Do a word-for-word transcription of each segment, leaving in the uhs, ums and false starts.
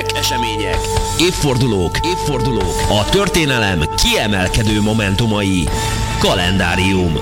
Események, események, évfordulók, évfordulók, a történelem kiemelkedő momentumai. Kalendárium.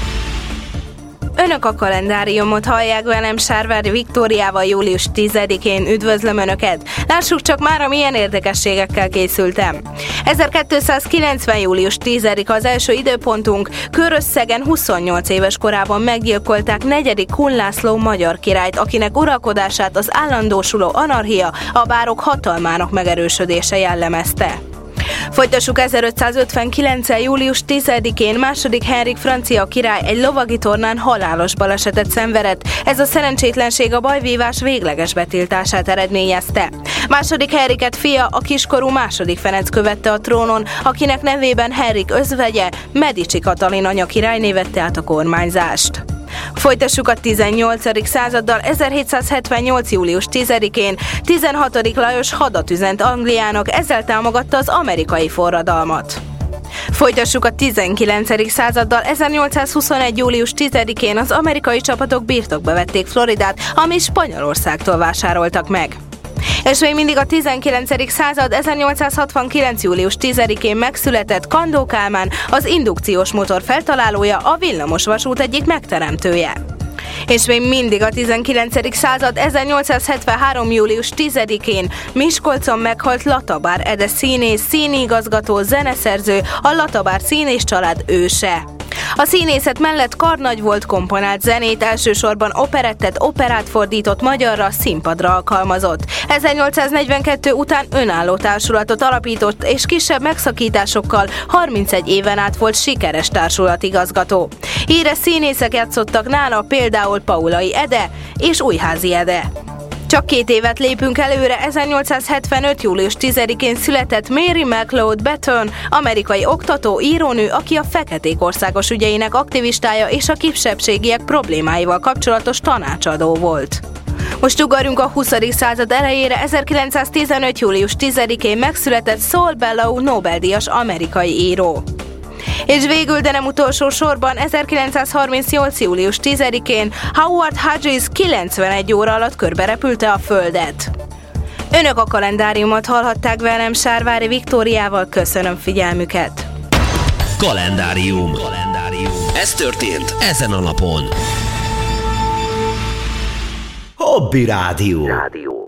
Önök a kalendáriumot hallják, velem Sárvári Viktóriával július tizedikén. Üdvözlöm Önöket! Lássuk csak már, milyen érdekességekkel készültem. ezerkétszázkilencven. július tizedike az első időpontunk. Körösszegen huszonnyolc éves korában meggyilkolták negyedik Kun László magyar királyt, akinek uralkodását az állandósuló anarchia, a bárok hatalmának megerősödése jellemezte. Folytassuk ezerötszázötvenkilencen. július tizedikén második Henrik francia király egy lovagi tornán halálos balesetet szenvedett. Ez a szerencsétlenség a bajvívás végleges betiltását eredményezte. Második Henriket fia, a kiskorú második Ferenc követte a trónon, akinek nevében Henrik özvegye, Medici Katalin anya királyné vette át a kormányzást. Folytassuk a tizennyolcadik századdal. ezerhétszázhetvennyolc. július tizedikén tizenhatodik Lajos hadat üzent Angliának, ezzel támogatta az amerikai forradalmat. Folytassuk a tizenkilencedik századdal. ezernyolcszázhuszonegy. július tizedikén az amerikai csapatok birtokba vették Floridát, amit Spanyolországtól vásároltak meg. És még mindig a tizenkilencedik század. ezernyolcszázhatvankilenc. július tizedikén megszületett Kandó Kálmán, az indukciós motor feltalálója, a villamosvasút egyik megteremtője. És még mindig a tizenkilencedik század. ezernyolcszázhetvenhárom. július tizedikén Miskolcon meghalt Latabár Ede színész, színigazgató, zeneszerző, a Latabár színész család őse. A színészet mellett karnagy volt, komponált zenét, elsősorban operettet, operát fordított magyarra, színpadra alkalmazott. ezernyolcszáznegyvenkettő után önálló társulatot alapított, és kisebb megszakításokkal harmincegy éven át volt sikeres társulatigazgató. Híres színészek játszottak nála, például Paulai Ede és Újházi Ede. Csak két évet lépünk előre. ezernyolcszázhetvenöt. július tizedikén született Mary McLeod Bethune, amerikai oktató, írónő, aki a feketék országos ügyeinek aktivistája és a kisebbségiek problémáival kapcsolatos tanácsadó volt. Most ugorjunk a huszadik század elejére. ezerkilencszáztizenöt. július tizedikén megszületett Saul Bellow, Nobel-díjas amerikai író. És végül, de nem utolsó sorban, ezerkilencszázharmincnyolc. július tizedikén Howard Hughes kilencvenegy óra alatt körberepülte a Földet. Önök a kalendáriumot hallhatták, velem Sárvári Viktóriával. Köszönöm figyelmüket! Kalendárium. Kalendárium. Ez történt ezen a napon. Hobby Rádió. Rádió.